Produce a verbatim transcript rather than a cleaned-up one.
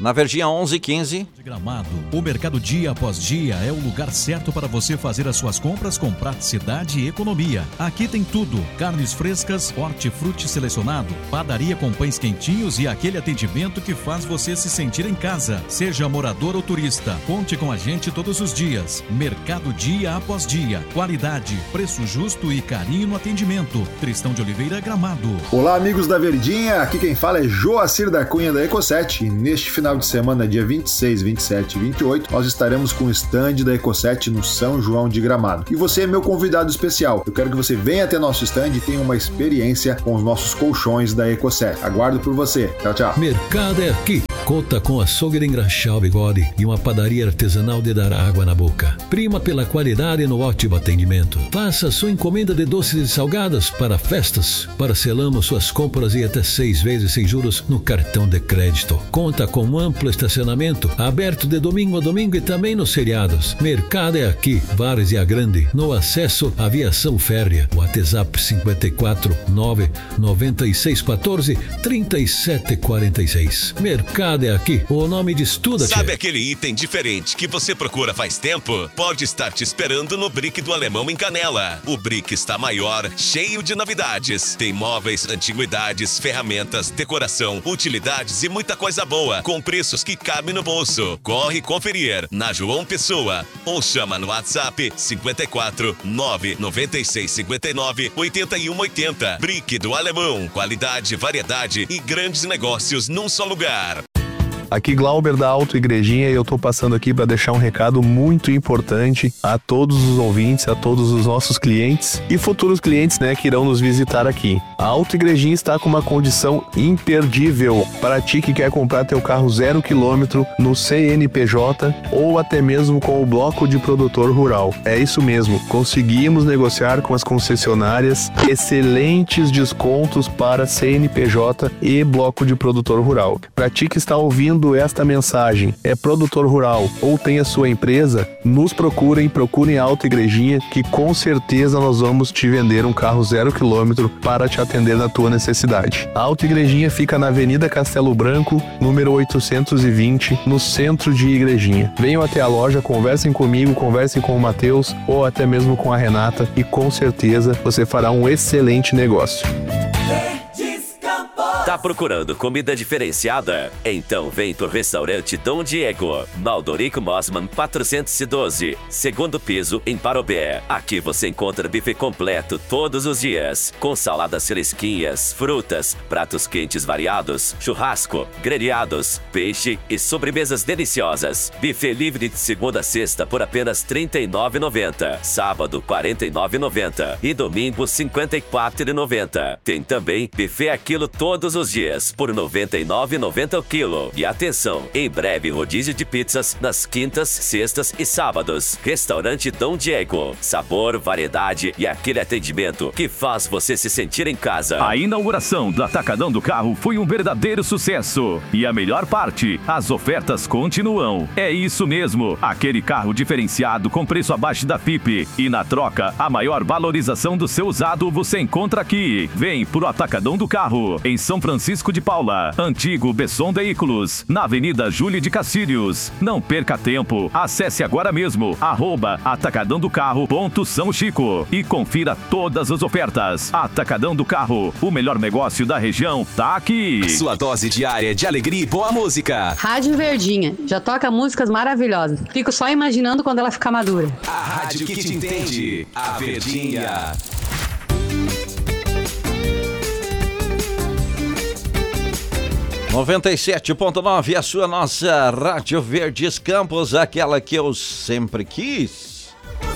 Na Verdinha onze quinze. De Gramado, o Mercado Dia Após Dia é o lugar certo para você fazer as suas compras com praticidade e economia. Aqui tem tudo: carnes frescas, hortifruti selecionado, padaria com pães quentinhos e aquele atendimento que faz você se sentir em casa. Seja morador ou turista, conte com a gente todos os dias. Mercado Dia Após Dia. Qualidade, preço justo e carinho no atendimento. Tristão de Oliveira, Gramado. Olá, amigos da Verdinha. Aqui quem fala é Joacir da Cunha da Ecosete. E neste final de semana, dia vinte e seis, vinte e sete e vinte e oito, nós estaremos com o stand da Ecosete no São João de Gramado. E você é meu convidado especial. Eu quero que você venha até nosso stand e tenha uma experiência com os nossos colchões da Ecosete. Aguardo por você. Tchau, tchau. Mercado é aqui. Conta com açougue de engraxar o bigode e uma padaria artesanal de dar água na boca. Prima pela qualidade no ótimo atendimento. Faça sua encomenda de doces e salgadas para festas. Parcelamos suas compras e até seis vezes sem juros no cartão de crédito. Conta com amplo estacionamento, aberto de domingo a domingo e também nos feriados. Mercado é aqui, Várzea Grande, no acesso à Aviação Férrea. WhatsApp cinquenta e quatro, nove noventa e seis, quatorze, trinta e sete quarenta e seis. Mercado é aqui, o nome diz tudo. Sabe aquele item diferente que você procura faz tempo? Pode estar te esperando no Brick do Alemão em Canela. O Brick está maior, cheio de novidades. Tem móveis, antiguidades, ferramentas, decoração, utilidades e muita coisa boa, com preços que cabem no bolso. Corre conferir na João Pessoa ou chama no WhatsApp cinquenta e quatro, nove noventa e seis, cinquenta e nove, oitenta e um, oitenta. Brick do Alemão, qualidade, variedade e grandes negócios num só lugar. Aqui Glauber da Auto Igrejinha e eu tô passando aqui para deixar um recado muito importante a todos os ouvintes, a todos os nossos clientes e futuros clientes, né, que irão nos visitar aqui. A Auto Igrejinha está com uma condição imperdível para ti que quer comprar teu carro zero quilômetro no C N P J ou até mesmo com o bloco de produtor rural. É isso mesmo, conseguimos negociar com as concessionárias excelentes descontos para C N P J e bloco de produtor rural. Para ti que está ouvindo esta mensagem, é produtor rural ou tem a sua empresa, nos procurem, procurem a Auto Igrejinha que com certeza nós vamos te vender um carro zero quilômetro para te atender na tua necessidade. A Auto Igrejinha fica na Avenida Castelo Branco, número oitocentos e vinte, no centro de Igrejinha. Venham até a loja, conversem comigo, conversem com o Matheus ou até mesmo com a Renata e com certeza você fará um excelente negócio. Tá procurando comida diferenciada? Então vem pro restaurante Dom Diego, Maldorico Mosman quatrocentos e doze, segundo piso em Parobé. Aqui você encontra buffet completo todos os dias, com saladas fresquinhas, frutas, pratos quentes variados, churrasco, grelhados, peixe e sobremesas deliciosas. Buffet livre de segunda a sexta por apenas trinta e nove reais e noventa centavos, sábado quarenta e nove reais e noventa centavos e domingo cinquenta e quatro reais e noventa centavos. Tem também buffet a quilo todos os dias por noventa e nove reais e noventa centavos o quilo. E atenção, em breve rodízio de pizzas nas quintas, sextas e sábados. Restaurante Dom Diego, sabor, variedade e aquele atendimento que faz você se sentir em casa. A inauguração do Atacadão do Carro foi um verdadeiro sucesso. E a melhor parte, as ofertas continuam. É isso mesmo, aquele carro diferenciado com preço abaixo da F I P. E na troca, a maior valorização do seu usado você encontra aqui. Vem pro Atacadão do Carro, em São Francisco de Paula, antigo Besson Veículos, na Avenida Júlio de Castilhos. Não perca tempo, acesse agora mesmo, arroba atacadão do carro ponto São Chico e confira todas as ofertas. Atacadão do Carro, o melhor negócio da região, tá aqui. Sua dose diária de alegria e boa música. Rádio Verdinha, já toca músicas maravilhosas. Fico só imaginando quando ela ficar madura. A rádio que te entende, a Verdinha. noventa e sete ponto nove, a sua nossa Rádio Verdes Campos, aquela que eu sempre quis.